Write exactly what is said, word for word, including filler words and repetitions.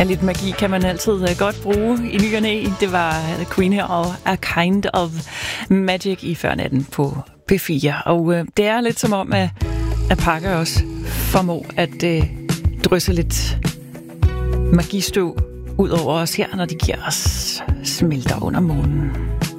Ja, lidt magi kan man altid godt bruge i ny og næ. Det var Queen her og A Kind of Magic i Førnatten på P fire. Og øh, det er lidt som om, at, at Pakker også formår at øh, drysse lidt magistøv ud over os her, når de giver os smelter under månen.